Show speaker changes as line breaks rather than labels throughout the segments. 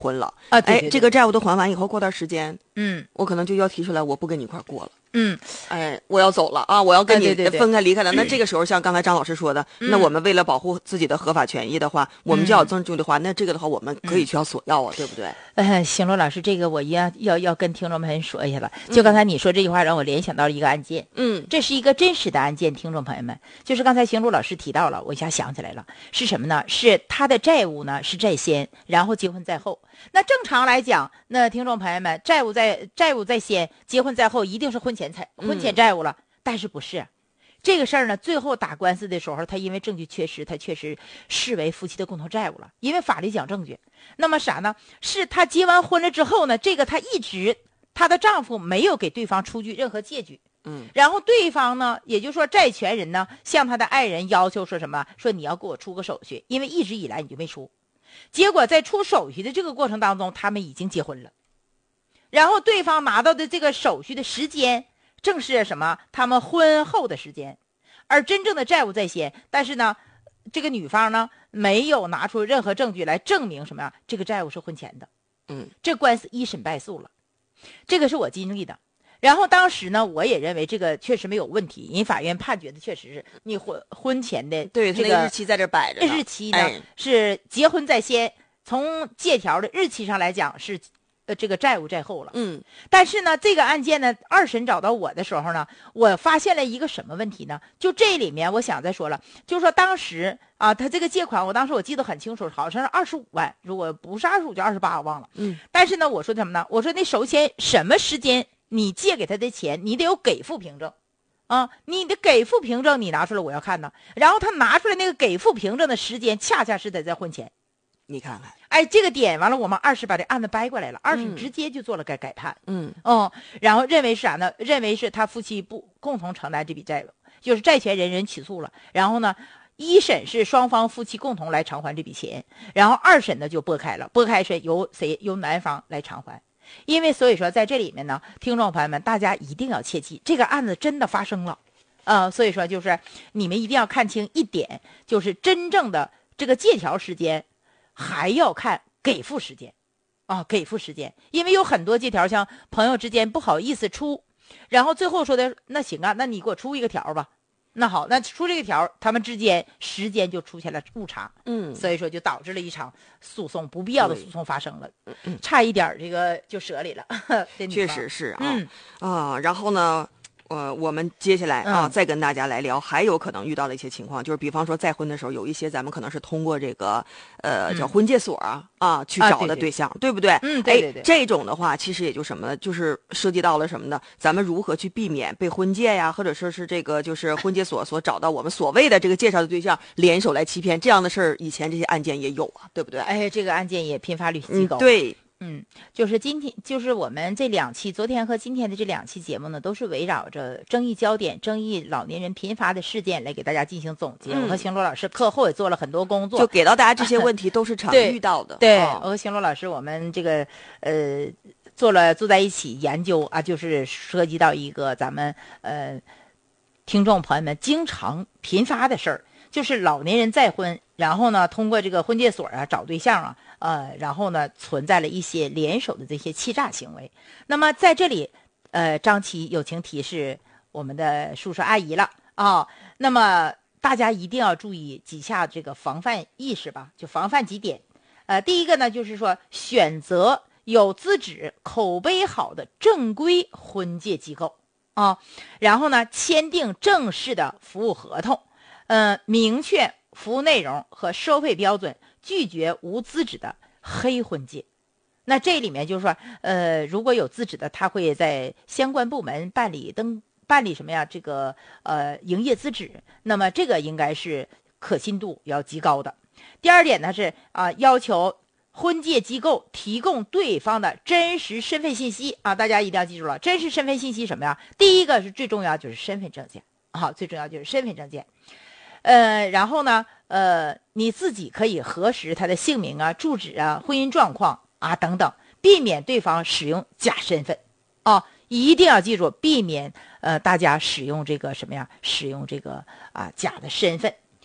婚了
啊，对对对，
这个债务都还完以后，过段时间，
嗯，
我可能就要提出来，我不跟你一块过了。
嗯，
我要走了啊！我要跟你
对
分开离开了。那这个时候，像刚才张老师说的，那我们为了保护自己的合法权益的话，我们就要增值的话，那这个的话，我们可以去要索要啊，对不对？
行，罗老师，这个我要跟听众们说一下了。就刚才你说这句话，让我联想到了一个案件。这是一个真实的案件，听众朋友们，就是刚才邢路老师提到了，我一下想起来了，是什么呢？是他的债务呢是在先，然后结婚在后。那正常来讲，那听众朋友们，债务在先，结婚在后，一定是婚前债务了。但是不是这个事儿呢？最后打官司的时候，他因为证据缺失，他确实视为夫妻的共同债务了。因为法律讲证据，那么啥呢？是他结完婚了之后呢，这个她的丈夫没有给对方出具任何借据。然后对方呢，也就是说债权人呢，向他的爱人要求说什么？说你要给我出个手续，因为一直以来你就没出。结果在出手续的这个过程当中，他们已经结婚了。然后对方拿到的这个手续的时间，正是什么？他们婚后的时间。而真正的债务在先，但是呢，这个女方呢，没有拿出任何证据来证明什么呀？这个债务是婚前的。这官司一审败诉了。这个是我经历的。然后当时呢，我也认为这个确实没有问题，因为法院判决的确实是你婚前的
对
这个
日期在这摆着呢，
日期呢是结婚在先，从借条的日期上来讲是这个债务在后了。但是呢，这个案件呢，二审找到我的时候呢，我发现了一个什么问题呢？就这里面我想再说了，就是说当时啊，他这个借款，当时我记得很清楚，好像是25万，如果不是25就28，我忘了。但是呢，我说什么呢？我说那首先什么时间你借给他的钱，你得有给付凭证啊，你的给付凭证你拿出来我要看呢。然后他拿出来那个给付凭证的时间，恰恰是在婚前。
你看看，
这个点完了，我们二审把这案子掰过来了，二审直接就做了改判。然后认为是啥呢？认为是他夫妻不共同承担这笔债务，就是债权人起诉了。然后呢，一审是双方夫妻共同来偿还这笔钱，然后二审呢就拨开了，拨开是由男方来偿还。因为所以说在这里面呢，听众朋友们，大家一定要切记，这个案子真的发生了。所以说就是你们一定要看清一点，就是真正的这个借条时间。还要看给付时间给付时间，因为有很多借条像朋友之间不好意思出，然后最后说的那行啊，那你给我出一个条吧。那好，那出这个条，他们之间时间就出现了误差。所以说就导致了一场诉讼，不必要的诉讼发生了。差一点这个就折里了。
确实是然后呢？我们接下来再跟大家来聊，还有可能遇到的一些情况，就是比方说再婚的时候，有一些咱们可能是通过这个叫婚介所去找的对象，对不对？
对。
这种的话，其实也就什么呢？就是涉及到了什么呢？咱们如何去避免被婚介呀，或者说是这个就是婚介所找到我们所谓的这个介绍的对象联手来欺骗这样的事儿，以前这些案件也有对不对？
这个案件也频发率极高。
对。
就是我们这2期，昨天和今天的这2期节目呢，都是围绕着争议焦点、争议老年人频发的事件来给大家进行总结。我和邢罗老师课后也做了很多工作，
就给到大家这些问题都是常遇到的。
对，我和邢罗老师我们这个坐在一起研究就是涉及到一个咱们听众朋友们经常频发的事儿，就是老年人再婚，然后呢通过这个婚介所找对象然后呢存在了一些联手的这些欺诈行为。那么在这里张琪友情提示我们的叔叔阿姨了那么大家一定要注意几下这个防范意识吧，就防范几点。第一个呢，就是说选择有资质、口碑好的正规婚介机构然后呢签订正式的服务合同，明确服务内容和收费标准，拒绝无资质的黑婚介。那这里面就是说如果有资质的，他会在相关部门办理什么呀？这个营业资质，那么这个应该是可信度要极高的。第二点呢是要求婚介机构提供对方的真实身份信息大家一定要记住了，真实身份信息什么呀？第一个是最重要，就是身份证件最重要就是身份证件。然后呢你自己可以核实他的姓名住址婚姻状况等等，避免对方使用假身份一定要记住，避免大家使用这个什么呀？使用这个假的身份。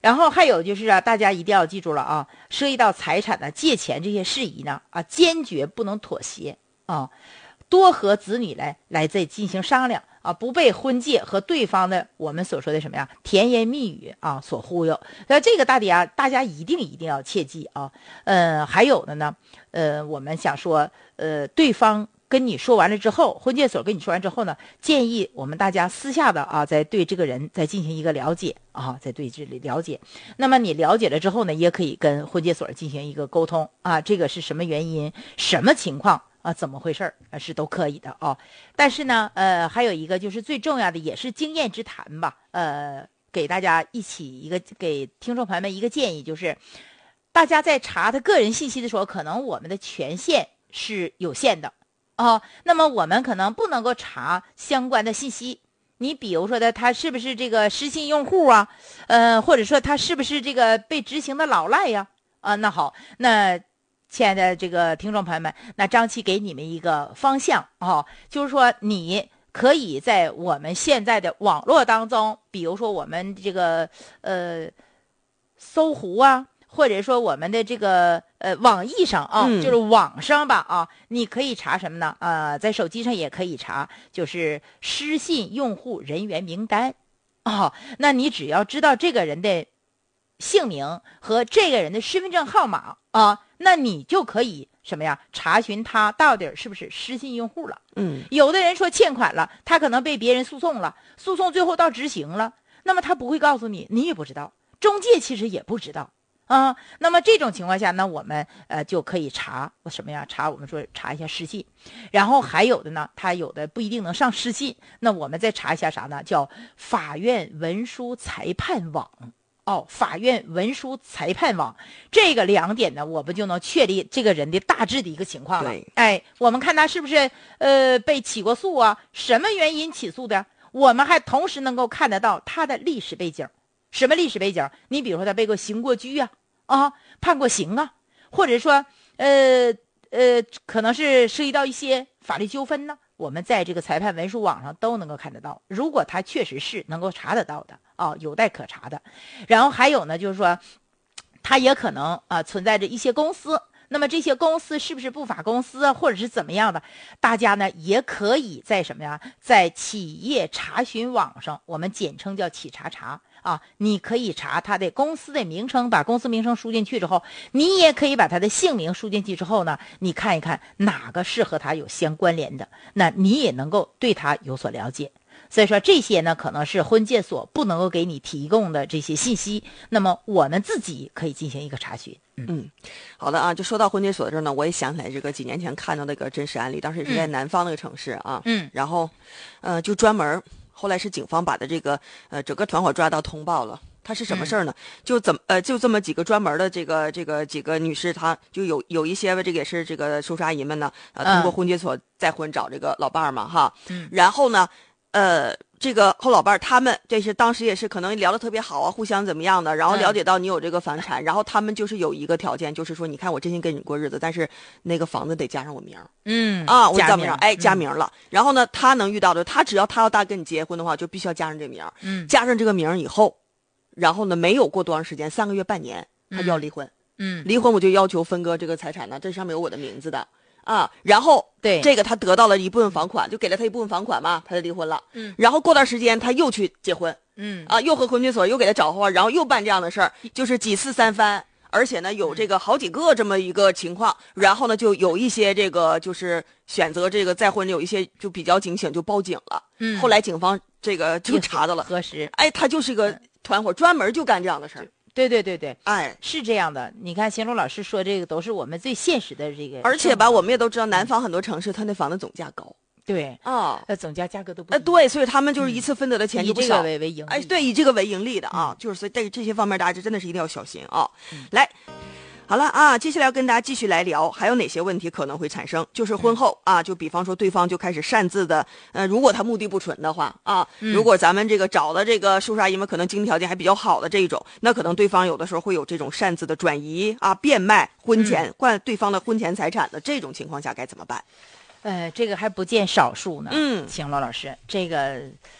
然后还有就是啊，大家一定要记住了啊，涉及到财产的借钱这些事宜呢，啊，坚决不能妥协啊，多和子女来再进行商量啊，不被婚介和对方的我们所说的什么呀甜言蜜语啊所忽悠。那这个大家一定要切记啊。还有的呢，我们想说，对方跟你说完了之后，婚介所跟你说完之后呢，建议我们大家私下的啊，再对这个人再进行一个了解啊，再对这里了解。那么你了解了之后呢，也可以跟婚介所进行一个沟通啊，这个是什么原因，什么情况啊，怎么回事是都可以的啊。但是呢，还有一个就是最重要的，也是经验之谈吧。给大家给听众朋友们一个建议，就是大家在查他个人信息的时候，可能我们的权限是有限的。那么我们可能不能够查相关的信息，你比如说他是不是这个失信用户啊，或者说他是不是这个被执行的老赖呀？那好，那亲爱的这个听众朋友们，那张琪给你们一个方向就是说你可以在我们现在的网络当中，比如说我们这个搜狐啊。或者说我们的这个网易上啊，就是网上吧啊，你可以查什么呢？在手机上也可以查，就是失信用户人员名单那你只要知道这个人的姓名和这个人的身份证号码那你就可以什么呀？查询他到底是不是失信用户了。有的人说欠款了，他可能被别人诉讼了，诉讼最后到执行了，那么他不会告诉你，你也不知道，中介其实也不知道。那么这种情况下呢，我们就可以查什么呀？我们说查一下失信，然后还有的呢，他有的不一定能上失信，那我们再查一下啥呢？叫法院文书裁判网法院文书裁判网，这个2点呢，我们就能确立这个人的大致的一个情况了。我们看他是不是被起过诉啊？什么原因起诉的？我们还同时能够看得到他的历史背景。什么历史背景？你比如说他被刑过拘判过刑啊，或者说可能是涉及到一些法律纠纷呢，我们在这个裁判文书网上都能够看得到。如果他确实是能够查得到的有待可查的。然后还有呢，就是说他也可能存在着一些公司。那么这些公司是不是不法公司啊，或者是怎么样的？大家呢也可以在什么呀？在企业查询网上，我们简称叫企查你可以查他的公司的名称，把公司名称输进去之后，你也可以把他的姓名输进去之后呢，你看一看哪个是和他有相关联的，那你也能够对他有所了解。所以说这些呢，可能是婚介所不能够给你提供的这些信息，那么我们自己可以进行一个查询。
好的就说到婚介所这儿呢，我也想起来这个几年前看到那个真实案例，当时也是在南方那个城市然后就专门后来是警方把的这个整个团伙抓到通报了。他是什么事儿呢？就这么几个专门的这个几个女士，她就有一些这个也是这个叔叔阿姨们呢通过婚介所再婚找这个老伴儿嘛然后呢这个后老伴儿他们这是当时也是可能聊得特别好互相怎么样的，然后了解到你有这个房产，然后他们就是有一个条件，就是说你看我真心跟你过日子，但是那个房子得加上我名我加名加名了。然后呢，他能遇到的，他只要他要跟你结婚的话，就必须要加上这名加上这个名以后，然后呢没有过多长时间，3个月半年，他就要离婚离婚我就要求分割这个财产呢，这上面有我的名字的然后
对
这个他得到了一部分房款，就给了他一部分房款嘛，他就离婚了然后过段时间他又去结婚又和婚介所又给他找话，然后又办这样的事儿，就是几次三番，而且呢有这个好几个这么一个情况，然后呢就有一些这个就是选择这个再婚，有一些就比较警醒，就报警了后来警方这个就查到了
核实
他就是一个团伙，专门就干这样的事儿。
对，是这样的。你看邢龙老师说这个都是我们最现实的这个，
而且吧，我们也都知道，南方很多城市它那房子总价高，
对总价格都不
对，所以他们就是一次分得的钱就不少，
以这个为盈利，
对，以这个为盈利的就是所以这些方面大家真的是一定要小心来。好了接下来要跟大家继续来聊，还有哪些问题可能会产生？就是婚后就比方说对方就开始擅自的，如果他目的不纯的话如果咱们这个找的这个叔叔阿姨们可能经济条件还比较好的这一种，那可能对方有的时候会有这种擅自的转移变卖婚前换对方的婚前财产的这种情况下该怎么办？
这个还不见少数呢。邢老师，这个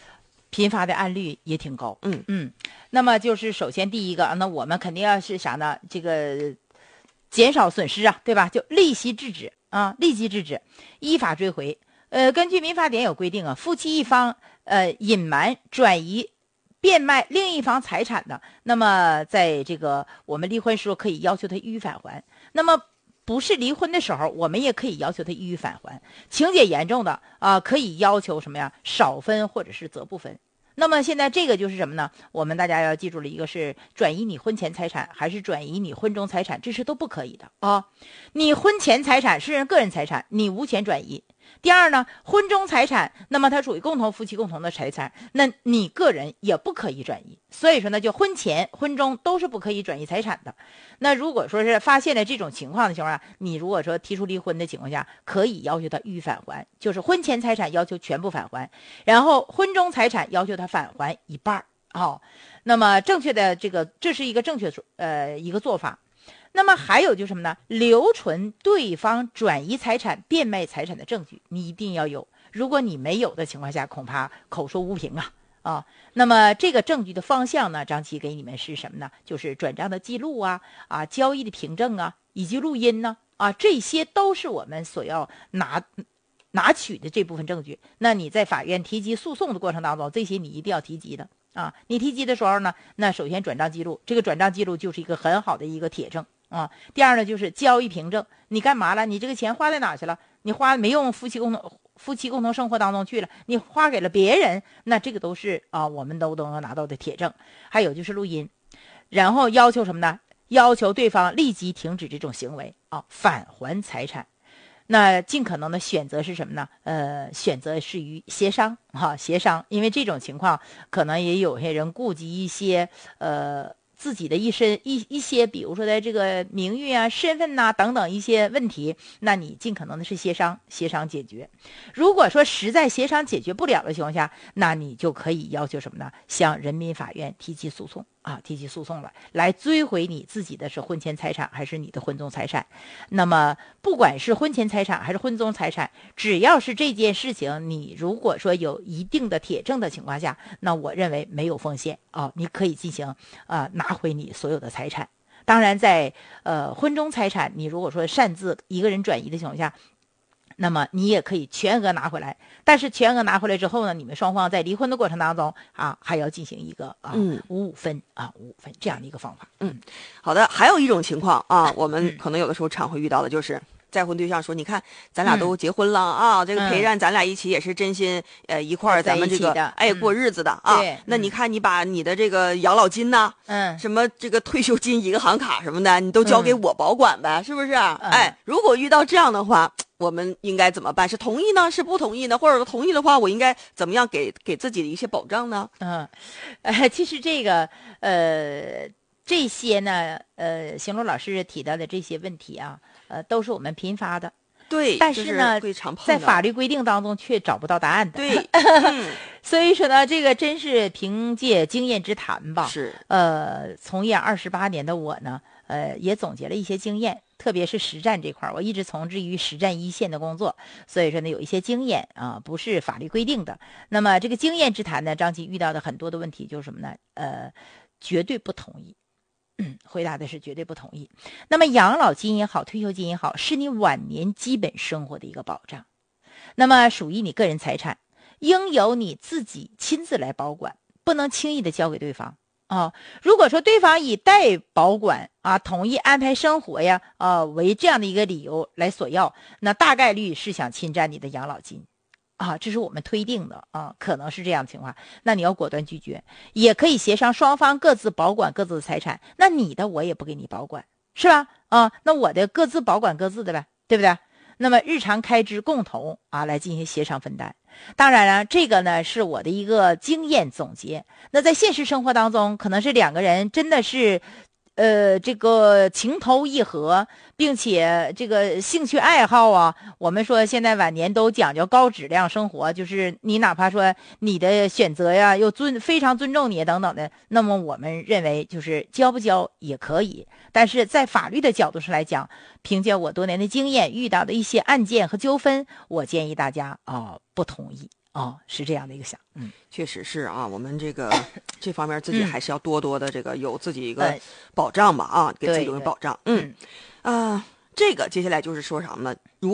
频发的案率也挺高。那么就是首先第一个，那我们肯定要是啥呢？这个减少损失啊，对吧？就立即制止啊，立即制止，依法追回。根据民法典有规定啊，夫妻一方隐瞒、转移、变卖另一方财产的，那么在这个我们离婚时候可以要求他予以返还。那么不是离婚的时候，我们也可以要求他予以返还。情节严重的可以要求什么呀？少分或者是则不分。那么现在这个就是什么呢？我们大家要记住了，一个是转移你婚前财产，还是转移你婚中财产，这是都不可以的啊。你婚前财产是人个人财产，你无权转移。第二呢，婚中财产，那么它属于夫妻共同的财产，那你个人也不可以转移。所以说呢，就婚前、婚中都是不可以转移财产的。那如果说是发现了这种情况的情况下，你如果说提出离婚的情况下，可以要求他予以返还，就是婚前财产要求全部返还，然后婚中财产要求他返还一半那么正确的这是一个正确一个做法。那么还有就是什么呢？留存对方转移财产、变卖财产的证据，你一定要有。如果你没有的情况下，恐怕口说无凭那么这个证据的方向呢，张琪给你们是什么呢？就是转账的记录交易的凭证以及录音这些都是我们所要拿取的这部分证据。那你在法院提及诉讼的过程当中，这些你一定要提及的你提及的时候呢，那首先转账记录，这个转账记录就是一个很好的一个铁证第二呢，就是交易凭证，你干嘛了？你这个钱花在哪去了？你花没用夫妻共同生活当中去了，你花给了别人，那这个都是我们都能拿到的铁证。还有就是录音，然后要求什么呢？要求对方立即停止这种行为返还财产。那尽可能的选择是什么呢？选择是于协商协商，因为这种情况可能也有些人顾及一些自己的一些，比如说在这个名誉身份等等一些问题，那你尽可能的是协商解决。如果说实在协商解决不了的情况下，那你就可以要求什么呢？向人民法院提起诉讼来追回你自己的是婚前财产还是你的婚中财产。那么不管是婚前财产还是婚中财产，只要是这件事情你如果说有一定的铁证的情况下，那我认为没有风险你可以进行拿回你所有的财产。当然在婚中财产，你如果说擅自一个人转移的情况下，那么你也可以全额拿回来。但是全额拿回来之后呢，你们双方在离婚的过程当中还要进行一个五五分这样的一个方法。
好的。还有一种情况我们可能有的时候常会遇到的，就是再婚对象说，你看咱俩都结婚了这个陪伴咱俩一起也是真心一块儿咱们这个过日子的那你看你把你的这个养老金什么这个退休金银行卡什么的，你都交给我保管呗，是不是如果遇到这样的话，我们应该怎么办？是同意呢？是不同意呢？或者同意的话，我应该怎么样给自己的一些保障呢？
其实这个这些呢邢璐老师提到的这些问题都是我们频发的。
对，
但是呢，在法律规定当中却找不到答案的。
对，
所以说呢，这个真是凭借经验之谈吧。
是，
从业28年的我呢，也总结了一些经验，特别是实战这块，我一直从事于实战一线的工作，所以说呢，有一些经验不是法律规定的。那么这个经验之谈呢，张琪遇到的很多的问题就是什么呢？绝对不同意。回答的是绝对不同意。那么养老金也好，退休金也好，是你晚年基本生活的一个保障，那么属于你个人财产，应由你自己亲自来保管，不能轻易的交给对方如果说对方以代保管同意安排生活为这样的一个理由来索要，那大概率是想侵占你的养老金这是我们推定的可能是这样的情况，那你要果断拒绝。也可以协商双方各自保管各自的财产，那你的我也不给你保管，是吧那我的各自保管各自的呗，对不对？那么日常开支共同来进行协商分担。当然了，这个呢是我的一个经验总结。那在现实生活当中，可能是两个人真的是这个情投意合，并且这个兴趣爱好我们说现在晚年都讲究高质量生活，就是你哪怕说你的选择又非常尊重你等等的，那么我们认为就是交不交也可以。但是在法律的角度上来讲，凭借我多年的经验遇到的一些案件和纠纷，我建议大家不同意是这样的一个想，
确实是啊，我们这方面自己还是要多多的有自己一个保障吧，给自己有一个保障。这个接下来就是说什么呢？